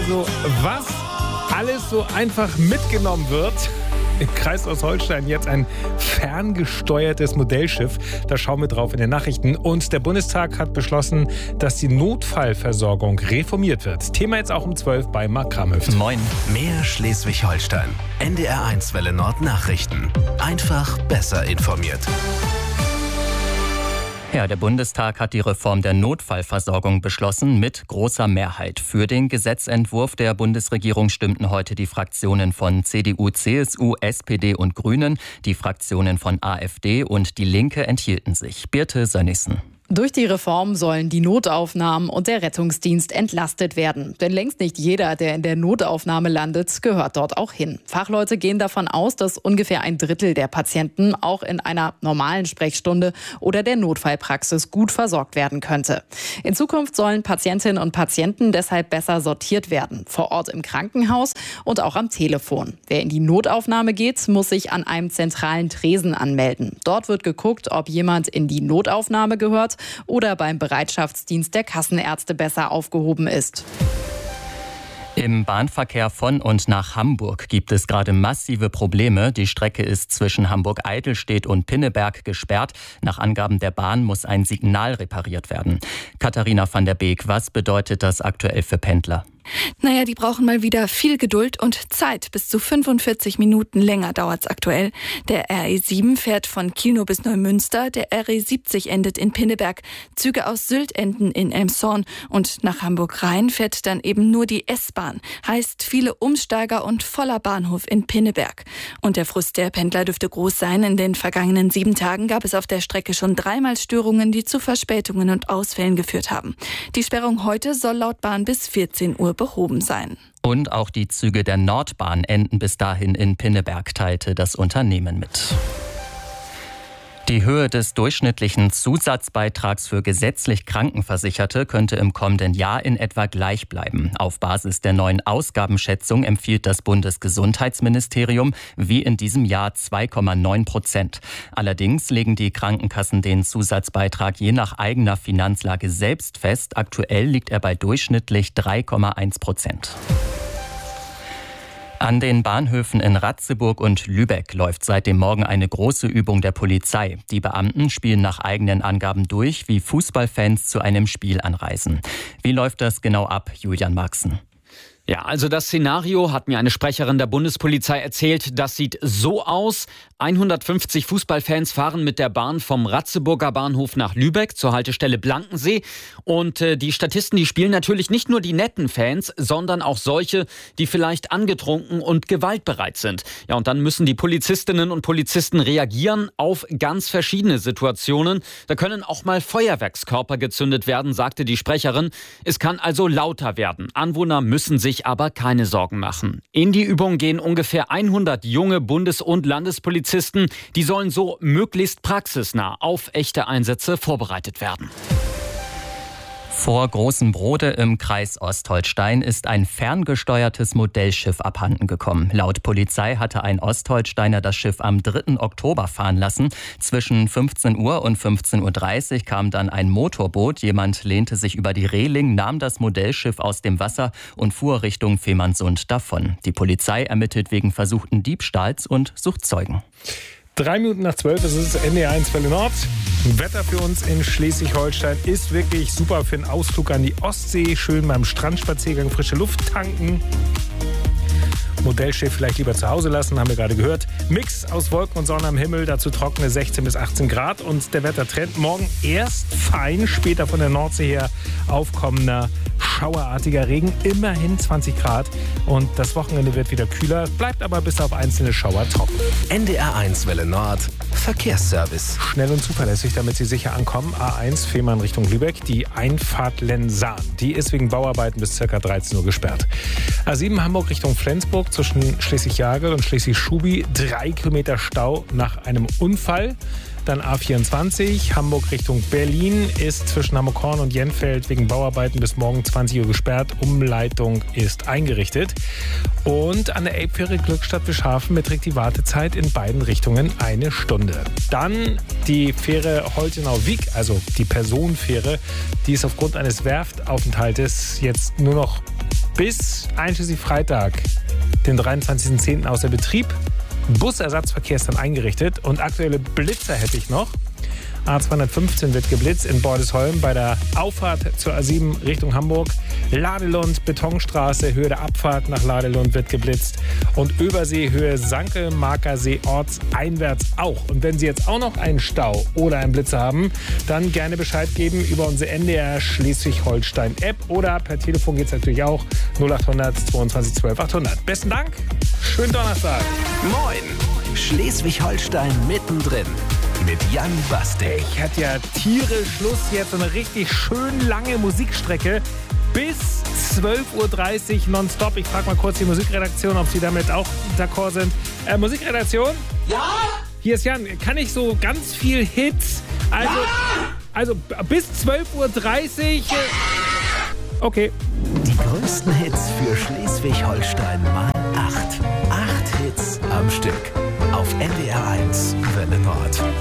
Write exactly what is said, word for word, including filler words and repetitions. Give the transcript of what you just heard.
Also, was alles so einfach mitgenommen wird. Im Kreis Ostholstein jetzt ein ferngesteuertes Modellschiff. Da schauen wir drauf in den Nachrichten. Und der Bundestag hat beschlossen, dass die Notfallversorgung reformiert wird. Thema jetzt auch um zwölf bei Marc Kramhöft. Moin. Mehr Schleswig-Holstein. N D R eins Welle Nord Nachrichten. Einfach besser informiert. Ja, der Bundestag hat die Reform der Notfallversorgung beschlossen mit großer Mehrheit. Für den Gesetzentwurf der Bundesregierung stimmten heute die Fraktionen von C D U, C S U, S P D und Grünen. Die Fraktionen von A f D und Die Linke enthielten sich. Birte Sönnigsen. Durch die Reform sollen die Notaufnahmen und der Rettungsdienst entlastet werden. Denn längst nicht jeder, der in der Notaufnahme landet, gehört dort auch hin. Fachleute gehen davon aus, dass ungefähr ein Drittel der Patienten auch in einer normalen Sprechstunde oder der Notfallpraxis gut versorgt werden könnte. In Zukunft sollen Patientinnen und Patienten deshalb besser sortiert werden. Vor Ort im Krankenhaus und auch am Telefon. Wer in die Notaufnahme geht, muss sich an einem zentralen Tresen anmelden. Dort wird geguckt, ob jemand in die Notaufnahme gehört oder beim Bereitschaftsdienst der Kassenärzte besser aufgehoben ist. Im Bahnverkehr von und nach Hamburg gibt es gerade massive Probleme. Die Strecke ist zwischen Hamburg-Eidelstedt und Pinneberg gesperrt. Nach Angaben der Bahn muss ein Signal repariert werden. Katharina van der Beek, was bedeutet das aktuell für Pendler? Naja, die brauchen mal wieder viel Geduld und Zeit. Bis zu fünfundvierzig Minuten länger dauert's aktuell. Der R E sieben fährt von Kiel bis Neumünster, der R E siebzig endet in Pinneberg. Züge aus Sylt enden in Elmshorn und nach Hamburg-Rhein fährt dann eben nur die S-Bahn. Heißt viele Umsteiger und voller Bahnhof in Pinneberg. Und der Frust der Pendler dürfte groß sein. In den vergangenen sieben Tagen gab es auf der Strecke schon dreimal Störungen, die zu Verspätungen und Ausfällen geführt haben. Die Sperrung heute soll laut Bahn bis vierzehn Uhr behoben sein. Und auch die Züge der Nordbahn enden bis dahin in Pinneberg, teilte das Unternehmen mit. Die Höhe des durchschnittlichen Zusatzbeitrags für gesetzlich Krankenversicherte könnte im kommenden Jahr in etwa gleich bleiben. Auf Basis der neuen Ausgabenschätzung empfiehlt das Bundesgesundheitsministerium wie in diesem Jahr zwei Komma neun Prozent. Allerdings legen die Krankenkassen den Zusatzbeitrag je nach eigener Finanzlage selbst fest. Aktuell liegt er bei durchschnittlich drei Komma eins Prozent. An den Bahnhöfen in Ratzeburg und Lübeck läuft seit dem Morgen eine große Übung der Polizei. Die Beamten spielen nach eigenen Angaben durch, wie Fußballfans zu einem Spiel anreisen. Wie läuft das genau ab, Julian Marxen? Ja, also das Szenario, hat mir eine Sprecherin der Bundespolizei erzählt, das sieht so aus. hundertfünfzig Fußballfans fahren mit der Bahn vom Ratzeburger Bahnhof nach Lübeck zur Haltestelle Blankensee. Und äh, die Statisten, die spielen natürlich nicht nur die netten Fans, sondern auch solche, die vielleicht angetrunken und gewaltbereit sind. Ja, und dann müssen die Polizistinnen und Polizisten reagieren auf ganz verschiedene Situationen. Da können auch mal Feuerwerkskörper gezündet werden, sagte die Sprecherin. Es kann also lauter werden. Anwohner müssen sich aber keine Sorgen machen. In die Übung gehen ungefähr hundert junge Bundes- und Landespolizisten. Die sollen so möglichst praxisnah auf echte Einsätze vorbereitet werden. Vor Großenbrode im Kreis Ostholstein ist ein ferngesteuertes Modellschiff abhanden gekommen. Laut Polizei hatte ein Ostholsteiner das Schiff am dritten Oktober fahren lassen. Zwischen fünfzehn Uhr und fünfzehn Uhr dreißig kam dann ein Motorboot. Jemand lehnte sich über die Reling, nahm das Modellschiff aus dem Wasser und fuhr Richtung Fehmarnsund davon. Die Polizei ermittelt wegen versuchten Diebstahls und sucht Zeugen. Drei Minuten nach zwölf, es ist N D R eins Welle Nord. Wetter für uns in Schleswig-Holstein ist wirklich super für einen Ausflug an die Ostsee. Schön beim Strandspaziergang frische Luft tanken. Modellschiff vielleicht lieber zu Hause lassen, haben wir gerade gehört. Mix aus Wolken und Sonne am Himmel, dazu trockene sechzehn bis achtzehn Grad. Und der Wettertrend morgen erst fein, später von der Nordsee her aufkommender schauerartiger Regen, immerhin zwanzig Grad. Und das Wochenende wird wieder kühler, bleibt aber bis auf einzelne Schauer trocken. N D R eins Welle Nord, Verkehrsservice. Schnell und zuverlässig, damit Sie sicher ankommen. A eins Fehmarn Richtung Lübeck, die Einfahrt Lensahn. Die ist wegen Bauarbeiten bis ca. dreizehn Uhr gesperrt. A sieben Hamburg Richtung Flensburg zwischen Schleswig-Jagel und Schleswig-Schubi. Drei Kilometer Stau nach einem Unfall. Dann A vierundzwanzig, Hamburg Richtung Berlin, ist zwischen Hamburg-Horn und Jenfeld wegen Bauarbeiten bis morgen zwanzig Uhr gesperrt. Umleitung ist eingerichtet. Und an der Elbfähre Glückstadt-Bischhafen beträgt die Wartezeit in beiden Richtungen eine Stunde. Dann die Fähre Holtenau-Wiek, also die Personenfähre, die ist aufgrund eines Werftaufenthaltes jetzt nur noch bis einschließlich Freitag, den dreiundzwanzigsten zehnten außer Betrieb. Busersatzverkehr ist dann eingerichtet und aktuelle Blitzer hätte ich noch. A zweihundertfünfzehn wird geblitzt in Bordesholm bei der Auffahrt zur A sieben Richtung Hamburg. Ladelund, Betonstraße, Höhe der Abfahrt nach Ladelund wird geblitzt. Und Übersee, Höhe Sanke, Markersee, ortseinwärts auch. Und wenn Sie jetzt auch noch einen Stau oder einen Blitzer haben, dann gerne Bescheid geben über unsere N D R Schleswig-Holstein-App oder per Telefon geht es natürlich auch null achthundert zweiundzwanzig zwölf achthundert. Besten Dank, schönen Donnerstag. Moin, Schleswig-Holstein mittendrin. Mit Jan Bastek. Ich hatte ja tierisch Schluss jetzt, so eine richtig schön lange Musikstrecke bis zwölf Uhr dreißig nonstop. Ich frage mal kurz die Musikredaktion, ob sie damit auch d'accord sind. Äh, Musikredaktion? Ja? Hier ist Jan. Kann ich so ganz viel Hits? Also, ja! also bis zwölf Uhr dreißig. Ja! Okay. Die größten Hits für Schleswig-Holstein mal acht. Acht Hits am Stück. Auf N D R eins Welle Nord.